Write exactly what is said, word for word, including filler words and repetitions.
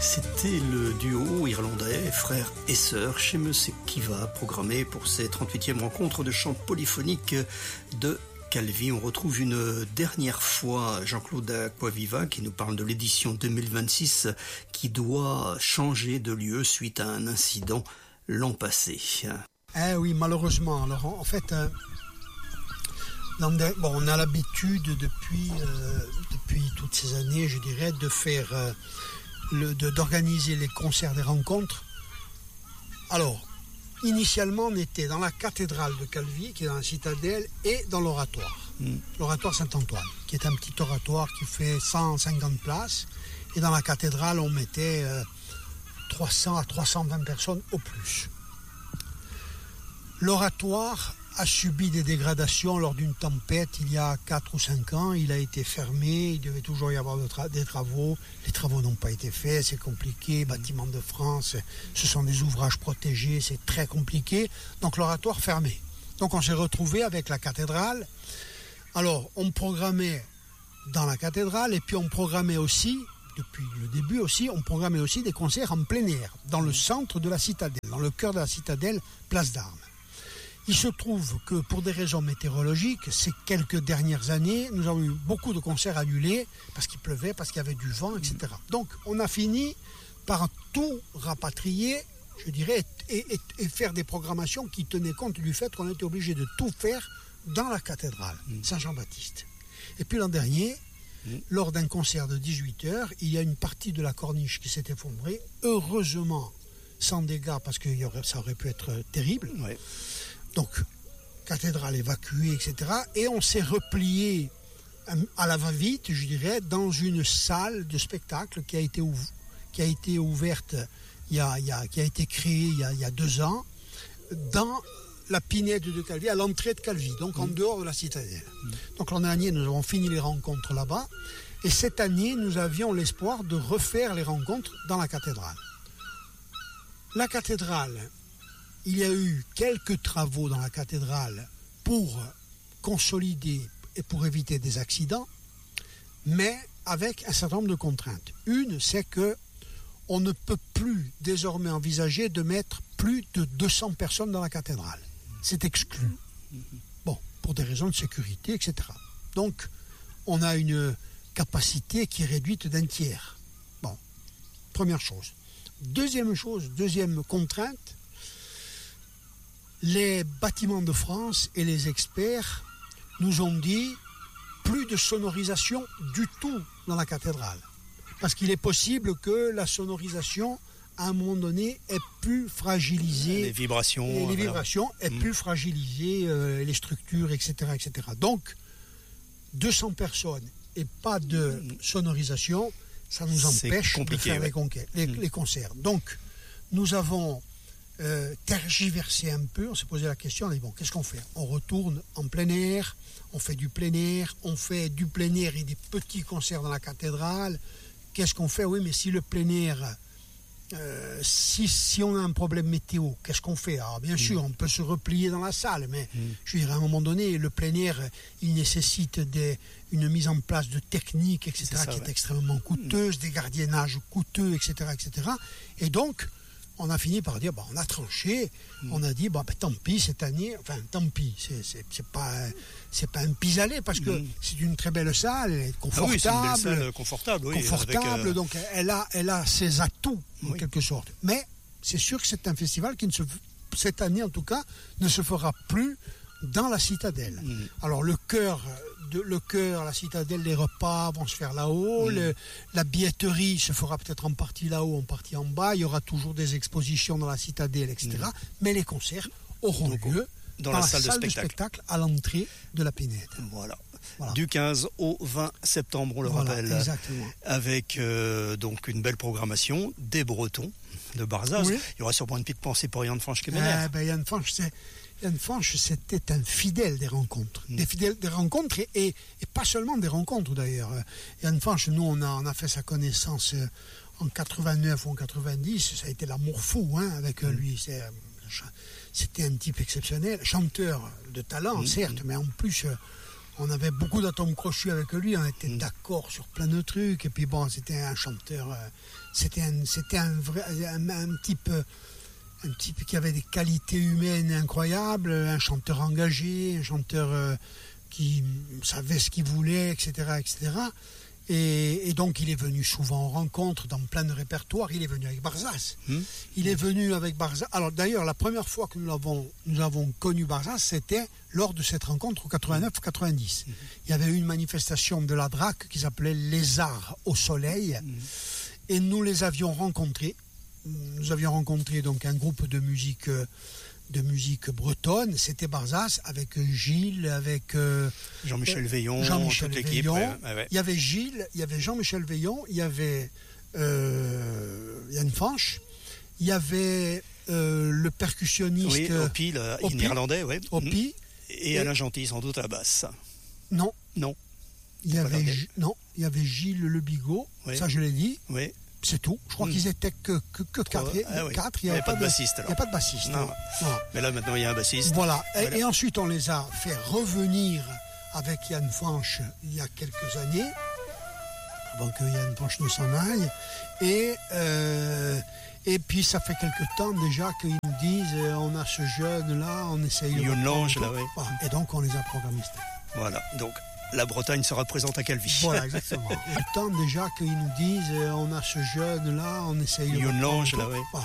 C'était le duo irlandais, frères et sœurs, Seamus et Kiva, programmé pour ces trente-huitième rencontres de chant polyphonique de Calvi. On retrouve une dernière fois Jean-Claude Acquaviva qui nous parle de l'édition deux mille vingt-six qui doit changer de lieu suite à un incident l'an passé. Eh oui, malheureusement. Alors, en fait, euh, des, bon, on a l'habitude depuis, euh, depuis toutes ces années, je dirais, de faire... Euh, Le, de, d'organiser les concerts, des rencontres. Alors, initialement, on était dans la cathédrale de Calvi, qui est dans la citadelle, et dans l'oratoire. Mm. L'oratoire Saint-Antoine, qui est un petit oratoire qui fait cent cinquante places. Et dans la cathédrale, on mettait euh, trois cents à trois cent vingt personnes au plus. L'oratoire a subi des dégradations lors d'une tempête il y a quatre ou cinq ans. Il a été fermé, il devait toujours y avoir de tra- des travaux. Les travaux n'ont pas été faits, c'est compliqué. Bâtiments de France, ce sont des ouvrages protégés, c'est très compliqué. Donc l'oratoire fermé. Donc on s'est retrouvé avec la cathédrale. Alors on programmait dans la cathédrale et puis on programmait aussi, depuis le début aussi, on programmait aussi des concerts en plein air, dans le centre de la citadelle, dans le cœur de la citadelle, place d'Armes. Il se trouve que pour des raisons météorologiques, ces quelques dernières années, nous avons eu beaucoup de concerts annulés parce qu'il pleuvait, parce qu'il y avait du vent, et cetera. Donc on a fini par tout rapatrier, je dirais, et, et, et faire des programmations qui tenaient compte du fait qu'on était obligé de tout faire dans la cathédrale Saint-Jean-Baptiste. Et puis l'an dernier, mmh. lors d'un concert de dix-huit heures, il y a une partie de la corniche qui s'est effondrée, heureusement sans dégâts parce que ça aurait pu être terrible. Ouais. Donc, cathédrale évacuée, et cetera. Et on s'est replié à la va-vite, je dirais, dans une salle de spectacle qui a été, ouv- qui a été ouverte, il y a, il y a, qui a été créée il y a, il y a deux ans, dans la pinède de Calvi, à l'entrée de Calvi, donc mmh. en dehors de la citadelle. Mmh. Donc l'an dernier, nous avons fini les rencontres là-bas. Et cette année, nous avions l'espoir de refaire les rencontres dans la cathédrale. La cathédrale... Il y a eu quelques travaux dans la cathédrale pour consolider et pour éviter des accidents, mais avec un certain nombre de contraintes. Une, c'est que on ne peut plus désormais envisager de mettre plus de deux cents personnes dans la cathédrale. C'est exclu. Bon, pour des raisons de sécurité, et cetera. Donc, on a une capacité qui est réduite d'un tiers. Bon, première chose. Deuxième chose, deuxième contrainte, les bâtiments de France et les experts nous ont dit plus de sonorisation du tout dans la cathédrale. Parce qu'il est possible que la sonorisation, à un moment donné, ait pu fragiliser... Les vibrations. Les voilà. vibrations aient mmh. pu fragiliser euh, les structures, et cetera, et cetera. Donc, deux cents personnes et pas de sonorisation, ça nous empêche de faire ouais. les, conquêtes, les, mmh. les concerts. Donc, nous avons... Euh, tergiversé un peu, on s'est posé la question, on a dit bon, qu'est-ce qu'on fait ? On retourne en plein air, on fait du plein air, on fait du plein air et des petits concerts dans la cathédrale. Qu'est-ce qu'on fait ? Oui, mais si le plein air, euh, si, si on a un problème météo, qu'est-ce qu'on fait ? Alors bien mmh. sûr, on peut se replier dans la salle, mais mmh. je veux dire, à un moment donné, le plein air, il nécessite des, une mise en place de techniques, et cetera, ça, qui ouais. est extrêmement coûteuse, mmh. des gardiennages coûteux, et cetera, et cetera. Et donc, on a fini par dire, bah, on a tranché, mmh. on a dit, bah, bah, tant pis cette année, enfin tant pis, c'est, c'est, c'est, pas, c'est pas un pis-aller parce que mmh. c'est une très belle salle, elle est confortable. Ah oui, c'est une belle salle confortable, oui. Confortable, avec, euh... donc elle a, elle a ses atouts en oui. quelque sorte. Mais c'est sûr que c'est un festival qui, ne se, cette année en tout cas, ne se fera plus dans la citadelle. Mmh. Alors le cœur... De, le cœur, la citadelle, les repas vont se faire là-haut, mmh. le, la billetterie se fera peut-être en partie là-haut, en partie en bas, il y aura toujours des expositions dans la citadelle, et cetera. Mmh. Mais les concerts auront Donc, lieu dans, dans la, la salle, salle de, spectacle. de spectacle à l'entrée de la pinède. Voilà. Voilà. Du quinze au vingt septembre, on le voilà, rappelle. Exactement. Avec euh, donc une belle programmation, des Bretons de Barzaz. Oui. Il y aura sûrement une petite pensée pour Yann Fanch-Kemener. Eh ben, Yann Fanch, c'est... Yann Fanch, c'était un fidèle des rencontres, mmh. des fidèles des rencontres et, et, et pas seulement des rencontres d'ailleurs. Yann Fanch, nous on a, on a fait sa connaissance en quatre-vingt-neuf ou en quatre-vingt-dix, ça a été l'amour fou hein, avec mmh. lui. C'est, c'était un type exceptionnel, chanteur de talent mmh. certes, mais en plus on avait beaucoup d'atomes crochus avec lui, on était mmh. d'accord sur plein de trucs. Et puis bon, c'était un chanteur, euh, c'était un, c'était un vrai, un, un type, un type qui avait des qualités humaines incroyables, un chanteur engagé, un chanteur euh, qui savait ce qu'il voulait, et cetera, et cetera. Et, et donc il est venu souvent en rencontre dans plein de répertoires. Il est venu avec Barzaz. Mmh. Il est venu avec Barzaz. Alors d'ailleurs, la première fois que nous avons, nous avons connu Barzaz, c'était lors de cette rencontre en quatre-vingt-neuf quatre-vingt-dix. Mmh. Il y avait eu une manifestation de la D R A C qui s'appelait Les Arts au Soleil. Mmh. Et nous les avions rencontrés. Nous avions rencontré donc un groupe de musique... de musique bretonne, c'était Barzaz avec Gilles, avec euh, Jean-Michel Veillon, Jean-Michel toute Veillon. l'équipe. Ouais, ouais. Il y avait Gilles, il y avait Jean-Michel Veillon, il y avait euh, Yann Fanch, il y avait euh, le percussionniste oui, Opie, le Opie, néerlandais, ouais. Opie, et, et Alain Gentil sans doute à la basse. Non, non. Il y avait G... non, il y avait Gilles Le Bigot, oui. Ça je l'ai dit. Oui. C'est tout. Je crois mmh. qu'ils étaient que, que, que quatre. Ah, oui. quatre. Il n'y avait pas de bassiste. Il n'y a pas de bassiste. Non. Non. Mais là, maintenant, il y a un bassiste. Voilà. voilà. Et, et ensuite, on les a fait revenir avec Yann Fanch il y a quelques années, avant que Yann Fanch ne s'en aille. Et, euh, et puis, ça fait quelques temps déjà qu'ils nous disent on a ce jeune-là, on essaye de. Youn Lange, là, oui. Voilà. Et donc, on les a programmés. Voilà. Donc. La Bretagne sera présente à Calvi. Voilà, exactement. Il y a le temps déjà qu'ils nous disent on a ce jeune-là, on essaye de. Youn Lange, là, oui. Voilà.